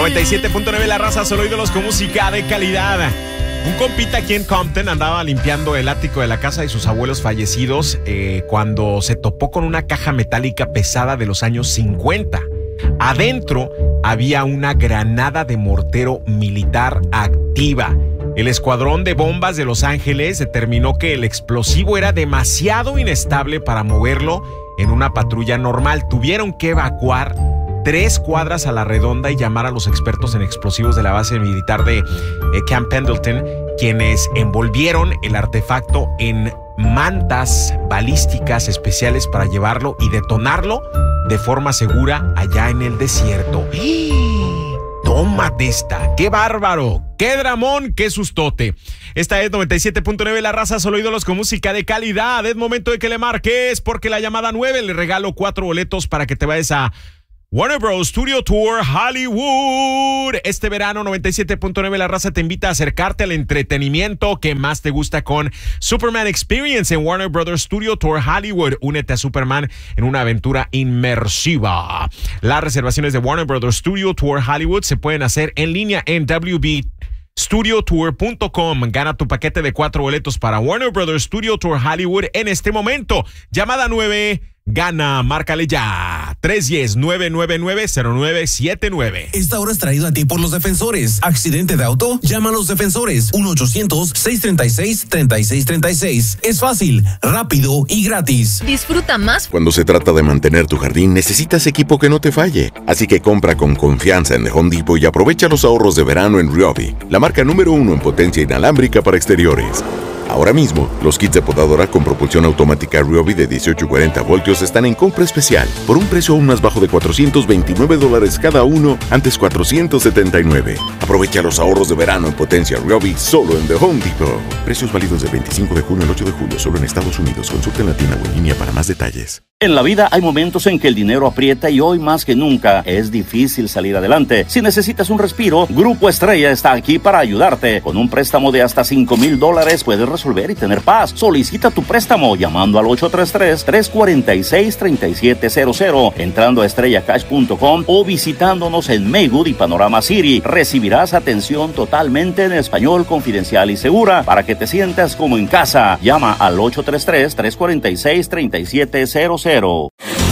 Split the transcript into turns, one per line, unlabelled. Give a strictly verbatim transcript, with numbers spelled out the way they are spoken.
noventa y siete punto nueve La Raza, solo ídolos con música de calidad. Un compita aquí en Compton andaba limpiando el ático de la casa de sus abuelos fallecidos eh, cuando se topó con una caja metálica pesada de los años cincuenta. Adentro había una granada de mortero militar activa. El escuadrón de bombas de Los Ángeles determinó que el explosivo era demasiado inestable para moverlo en una patrulla normal. Tuvieron que evacuar tres cuadras a la redonda y llamar a los expertos en explosivos de la base militar de eh, Camp Pendleton, quienes envolvieron el artefacto en mantas balísticas especiales para llevarlo y detonarlo de forma segura allá en el desierto. ¡Tómate esta! ¡Qué bárbaro! ¡Qué dramón! ¡Qué sustote! Esta es noventa y siete punto nueve La Raza, solo ídolos con música de calidad. Es momento de que le marques, porque la llamada nueve le regalo cuatro boletos para que te vayas a Warner Bros. Studio Tour Hollywood. Este verano, noventa y siete punto nueve La Raza te invita a acercarte al entretenimiento que más te gusta con Superman Experience en Warner Bros. Studio Tour Hollywood. Únete a Superman en una aventura inmersiva. Las reservaciones de Warner Bros. Studio Tour Hollywood se pueden hacer en línea en w b studio tour punto com. Gana tu paquete de cuatro boletos para Warner Bros. Studio Tour Hollywood en este momento. Llamada nueve. Gana, márcale ya. tres uno cero, nueve nueve nueve, cero nueve siete nueve.
Esta hora es traída a ti por los defensores. ¿Accidente de auto? Llama a los defensores. uno ochocientos, seiscientos treinta y seis, treinta y seis treinta y seis. Es fácil, rápido y gratis.
Disfruta más.
Cuando se trata de mantener tu jardín, necesitas equipo que no te falle. Así que compra con confianza en The Home Depot y aprovecha los ahorros de verano en Ryobi, la marca número uno en potencia inalámbrica para exteriores. Ahora mismo, los kits de podadora con propulsión automática Ryobi de dieciocho y cuarenta voltios están en compra especial por un precio aún más bajo de cuatrocientos veintinueve dólares cada uno, antes cuatrocientos setenta y nueve. Aprovecha los ahorros de verano en potencia Ryobi solo en The Home Depot. Precios válidos del veinticinco de junio al ocho de julio solo en Estados Unidos. Consulta en la tienda o en línea para más detalles.
En la vida hay momentos en que el dinero aprieta y hoy más que nunca es difícil salir adelante. Si necesitas un respiro, Grupo Estrella está aquí para ayudarte. Con un préstamo de hasta cinco mil dólares puedes resolver y tener paz. Solicita tu préstamo llamando al ocho tres tres, tres cuatro seis, tres siete cero cero, entrando a estrella cash punto com o visitándonos en Maywood y Panorama City. Recibirás atención totalmente en español, confidencial y segura para que te sientas como en casa. Llama al ocho tres tres, tres cuatro seis, tres siete cero cero.